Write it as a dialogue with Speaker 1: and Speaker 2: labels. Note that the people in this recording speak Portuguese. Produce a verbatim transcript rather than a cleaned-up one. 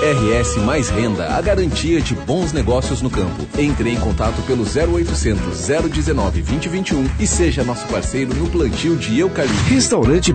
Speaker 1: R S Mais Renda, a garantia de bons negócios no campo. Entre em contato pelo zero oitocentos, zero dezenove, vinte e vinte e um e seja nosso parceiro no plantio de eucalipto.
Speaker 2: Restaurante